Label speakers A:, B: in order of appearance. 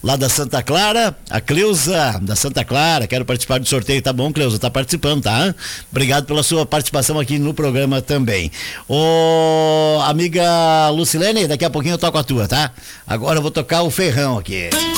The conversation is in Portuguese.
A: lá da Santa Clara, a Cleusa da Santa Clara, quero participar do sorteio, tá bom, Cleusa, tá participando, tá? Obrigado pela sua participação aqui no programa também. Ô, amiga Lucilene, daqui a pouquinho eu toco a tua, tá? Agora eu vou tocar o Ferrão aqui.